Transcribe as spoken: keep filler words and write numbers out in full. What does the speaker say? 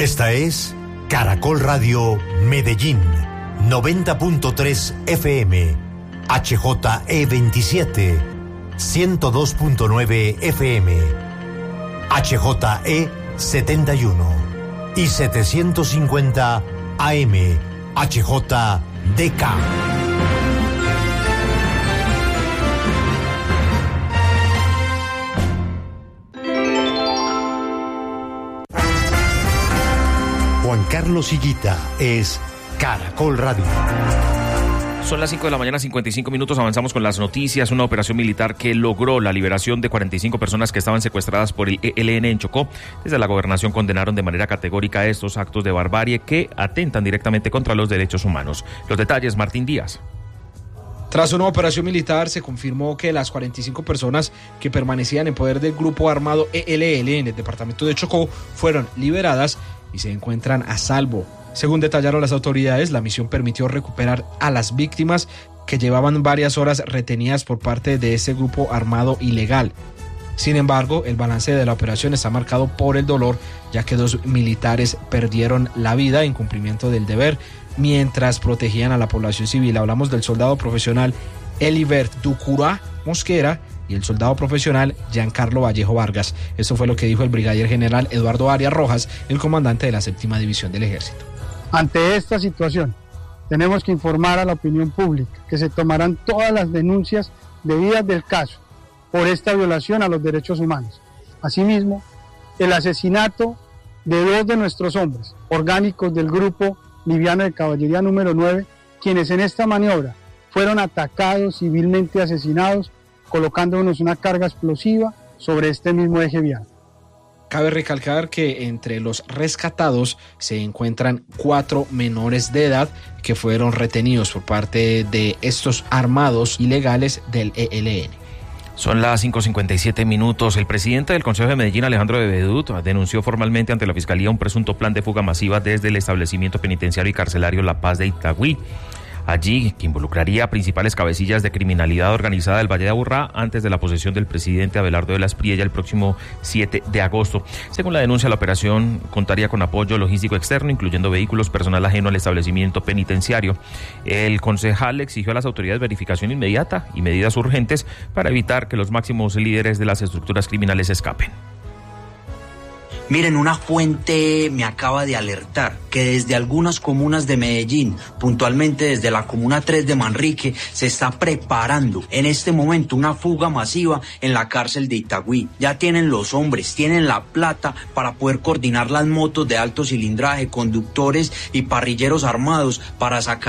Esta es Caracol Radio Medellín, noventa punto tres F M, H J E veintisiete, ciento dos punto nueve F M, H J E setenta y uno y setecientos cincuenta A M, H J D K. Juan Carlos Higuita es Caracol Radio. Son las cinco de la mañana, cincuenta y cinco minutos, avanzamos con las noticias. Una operación militar que logró la liberación de cuarenta y cinco personas que estaban secuestradas por el E L N en Chocó. Desde la gobernación condenaron de manera categórica estos actos de barbarie que atentan directamente contra los derechos humanos. Los detalles, Martín Díaz. Tras una operación militar se confirmó que las cuarenta y cinco personas que permanecían en poder del grupo armado E L N en el departamento de Chocó fueron liberadas y se encuentran a salvo. Según detallaron las autoridades, la misión permitió recuperar a las víctimas que llevaban varias horas retenidas por parte de ese grupo armado ilegal. Sin embargo, el balance de la operación está marcado por el dolor, ya que dos militares perdieron la vida en cumplimiento del deber mientras protegían a la población civil. Hablamos del soldado profesional Elibert Ducurá Mosquera y el soldado profesional Giancarlo Vallejo Vargas. Eso fue lo que dijo el brigadier general Eduardo Arias Rojas, el comandante de la séptima división del ejército. Ante esta situación, tenemos que informar a la opinión pública que se tomarán todas las denuncias debidas del caso por esta violación a los derechos humanos. Asimismo, el asesinato de dos de nuestros hombres orgánicos del grupo liviano de caballería número nueve, quienes en esta maniobra fueron atacados, civilmente asesinados, colocándonos una carga explosiva sobre este mismo eje vial. Cabe recalcar que entre los rescatados se encuentran cuatro menores de edad que fueron retenidos por parte de estos armados ilegales del E L N. Son las cinco cincuenta y siete minutos. El presidente del Consejo de Medellín, Alejandro Bevedut, denunció formalmente ante la Fiscalía un presunto plan de fuga masiva desde el establecimiento penitenciario y carcelario La Paz de Itagüí. Allí, que involucraría a principales cabecillas de criminalidad organizada del Valle de Aburrá antes de la posesión del presidente Abelardo de la Espriella el próximo siete de agosto. Según la denuncia, la operación contaría con apoyo logístico externo, incluyendo vehículos, personal ajeno al establecimiento penitenciario. El concejal exigió a las autoridades verificación inmediata y medidas urgentes para evitar que los máximos líderes de las estructuras criminales escapen. Miren, una fuente me acaba de alertar que desde algunas comunas de Medellín, puntualmente desde la comuna tres de Manrique, se está preparando en este momento una fuga masiva en la cárcel de Itagüí. Ya tienen los hombres, tienen la plata para poder coordinar las motos de alto cilindraje, conductores y parrilleros armados para sacar